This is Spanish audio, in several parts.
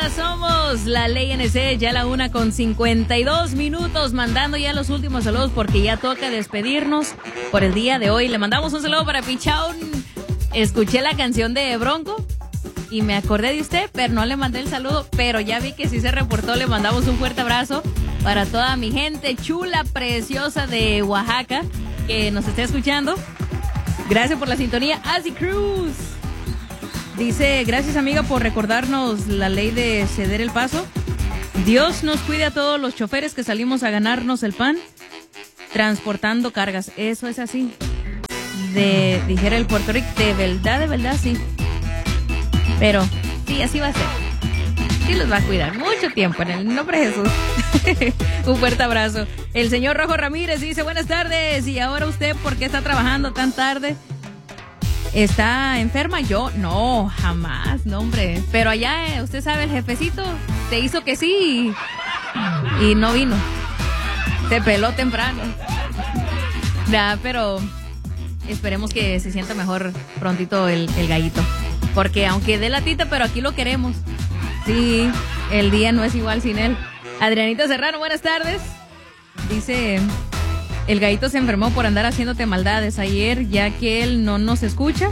Somos la Ley NC, ya la 1:52, mandando ya los últimos saludos porque ya toca despedirnos por el día de hoy. Le mandamos un saludo para Pichaun. Escuché la canción de Bronco y me acordé de usted, pero no le mandé el saludo, pero ya vi que sí se reportó. Le mandamos un fuerte abrazo para toda mi gente chula, preciosa de Oaxaca que nos esté escuchando. Gracias por la sintonía. Asi Cruz dice, gracias amiga por recordarnos la ley de ceder el paso. Dios nos cuide a todos los choferes que salimos a ganarnos el pan transportando cargas. Eso es así. Dijera el Puerto Rico, de verdad, sí. Pero sí, así va a ser. Sí los va a cuidar mucho tiempo, en el nombre de Jesús. Un fuerte abrazo. El señor Rojo Ramírez dice, buenas tardes. ¿Y ahora usted por qué está trabajando tan tarde? ¿Está enferma? Yo, no, jamás, no hombre. Pero allá, usted sabe, el jefecito te hizo que sí y no vino. Se peló temprano. Ya, pero esperemos que se sienta mejor prontito el gallito. Porque aunque dé latita, pero aquí lo queremos. Sí, el día no es igual sin él. Adrianita Serrano, buenas tardes. Dice, el gallito se enfermó por andar haciéndote maldades ayer, ya que él no nos escucha.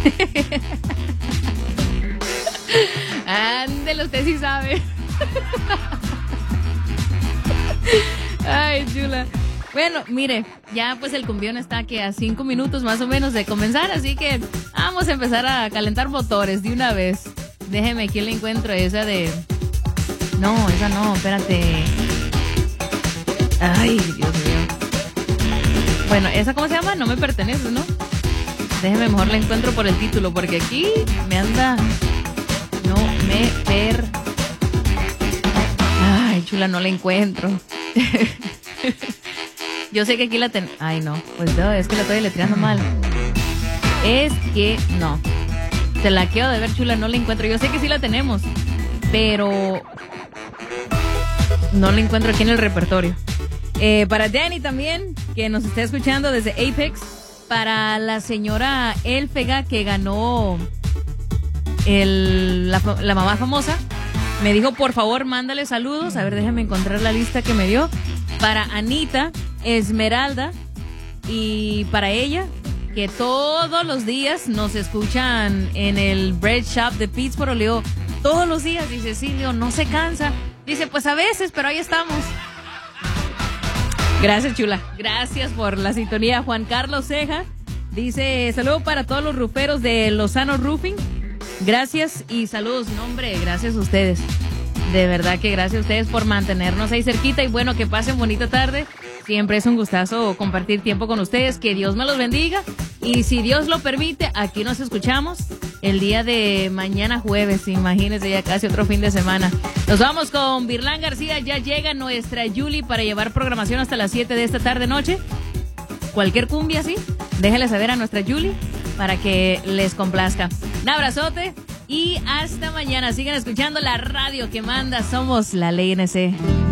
Ándele, usted sí sabe. Ay, chula. Bueno, mire, ya pues el cumbión está que a 5 minutos más o menos de comenzar, así que vamos a empezar a calentar motores de una vez. Déjeme, aquí le encuentro esa de... No, esa no, espérate. Ay, Dios mío. Bueno, ¿esa cómo se llama? No me pertenece, ¿no? Déjeme, mejor la encuentro por el título, porque aquí me anda... No me Ay, chula, no la encuentro. Yo sé que aquí la Ay, no, pues no, es que la estoy deletreando mal. Es que no. Te la quedo de ver, chula, no la encuentro. Yo sé que sí la tenemos, pero no la encuentro aquí en el repertorio. Para Danny también, que nos está escuchando desde Apex. Para la señora Elfega, que ganó la mamá famosa. Me dijo, por favor, mándale saludos. A ver, déjame encontrar la lista que me dio. Para Anita, Esmeralda, y para ella, que todos los días nos escuchan en el Bread Shop de Pittsburgh. Le digo, todos los días, dice, sí, Leo, no se cansa. Dice, pues a veces, pero ahí estamos. Gracias, chula. Gracias por la sintonía. Juan Carlos Ceja dice, saludo para todos los ruferos de Lozano Roofing. Gracias y saludos. No, hombre, gracias a ustedes. De verdad que gracias a ustedes por mantenernos ahí cerquita. Y bueno, que pasen bonita tarde. Siempre es un gustazo compartir tiempo con ustedes. Que Dios me los bendiga. Y si Dios lo permite, aquí nos escuchamos el día de mañana jueves. Imagínense, ya casi otro fin de semana. Nos vamos con Virlán García. Ya llega nuestra Julie para llevar programación hasta las 7 de esta tarde noche. Cualquier cumbia así, déjenle saber a nuestra Julie para que les complazca. Un abrazote y hasta mañana. Sigan escuchando la radio que manda. Somos la Ley NC.